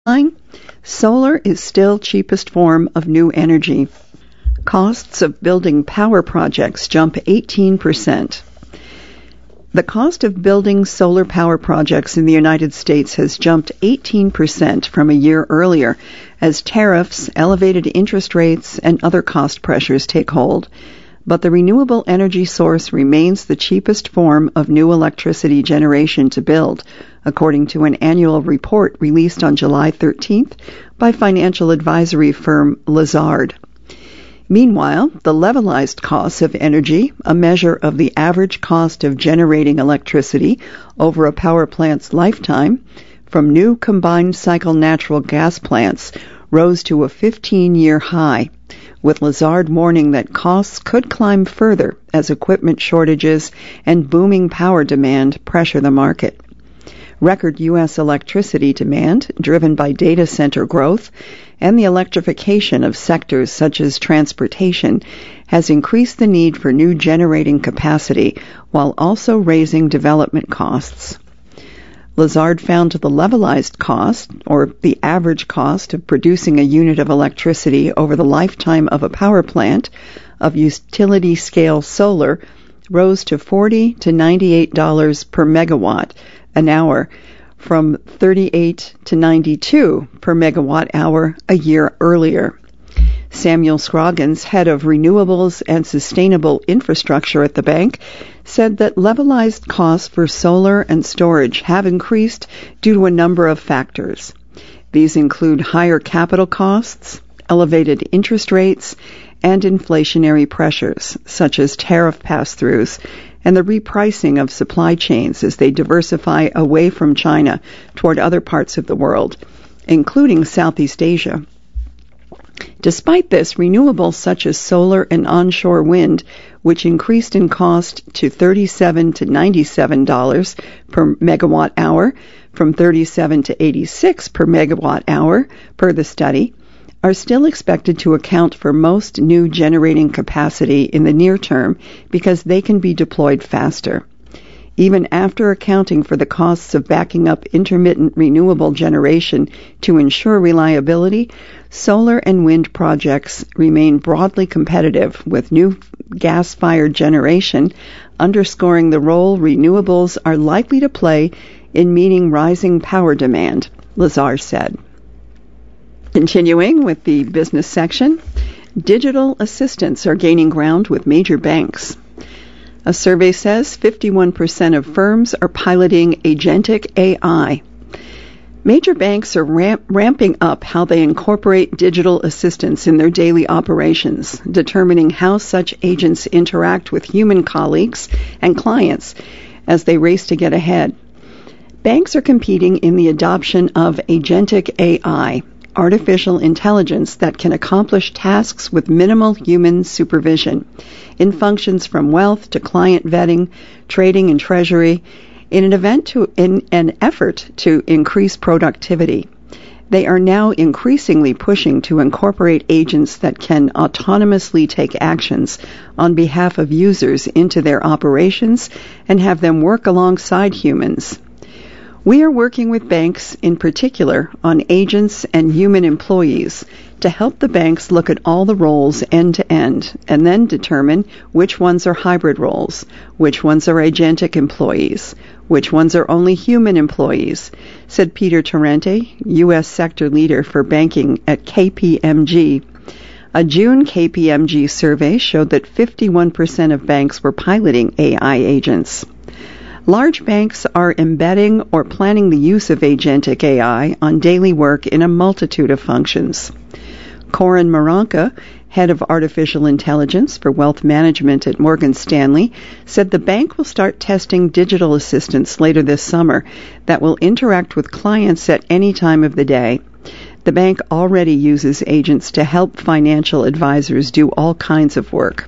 Solar is still cheapest form of new energy. Costs of building power projects jump 18%. The cost of building solar power projects in the United States has jumped 18% from a year earlier as tariffs, elevated interest rates, and other cost pressures take hold. But the renewable energy source remains the cheapest form of new electricity generation to build, according to an annual report released on July 13th by financial advisory firm Lazard. Meanwhile, the levelized cost of energy, a measure of the average cost of generating electricity over a power plant's lifetime, from new combined cycle natural gas plants rose to a 15-year high, with Lazard warning that costs could climb further as equipment shortages and booming power demand pressure the market. Record U.S. electricity demand, driven by data center growth and the electrification of sectors such as transportation, has increased the need for new generating capacity while also raising development costs. Lazard found the levelized cost, or the average cost of producing a unit of electricity over the lifetime of a power plant of utility-scale solar, rose to $40 to $98 per megawatt an hour, from $38 to $92 per megawatt hour a year earlier. Samuel Scroggins, head of renewables and sustainable infrastructure at the bank, said that levelized costs for solar and storage have increased due to a number of factors. These include higher capital costs, elevated interest rates, and inflationary pressures, such as tariff pass-throughs, and the repricing of supply chains as they diversify away from China toward other parts of the world, including Southeast Asia. Despite this, renewables such as solar and onshore wind, which increased in cost to $37 to $97 per megawatt hour from $37 to $86 per megawatt hour per the study, are still expected to account for most new generating capacity in the near term because they can be deployed faster. Even after accounting for the costs of backing up intermittent renewable generation to ensure reliability, solar and wind projects remain broadly competitive with new gas-fired generation, underscoring the role renewables are likely to play in meeting rising power demand, Lazard said. Continuing with the business section, digital assistants are gaining ground with major banks. A survey says 51% of firms are piloting agentic AI. Major banks are ramping up how they incorporate digital assistants in their daily operations, determining how such agents interact with human colleagues and clients as they race to get ahead. Banks are competing in the adoption of agentic AI, artificial intelligence that can accomplish tasks with minimal human supervision in functions from wealth to client vetting, trading and treasury, in an effort to increase productivity. They are now increasingly pushing to incorporate agents that can autonomously take actions on behalf of users into their operations and have them work alongside humans. We are working with banks in particular on agents and human employees to help the banks look at all the roles end to end and then determine which ones are hybrid roles, which ones are agentic employees, which ones are only human employees, said Peter Tarrante, U.S. sector leader for banking at KPMG. A June KPMG survey showed that 51% of banks were piloting AI agents. Large banks are embedding or planning the use of agentic AI on daily work in a multitude of functions. Corin Maranka, head of artificial intelligence for wealth management at Morgan Stanley, said the bank will start testing digital assistants later this summer that will interact with clients at any time of the day. The bank already uses agents to help financial advisors do all kinds of work.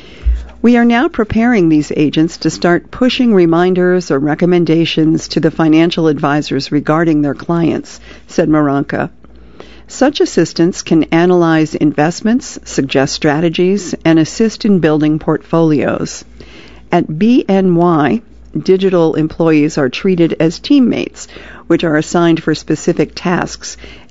We are now preparing these agents to start pushing reminders or recommendations to the financial advisors regarding their clients, said Maranka. Such assistants can analyze investments, suggest strategies, and assist in building portfolios. At BNY, digital employees are treated as teammates, which are assigned for specific tasks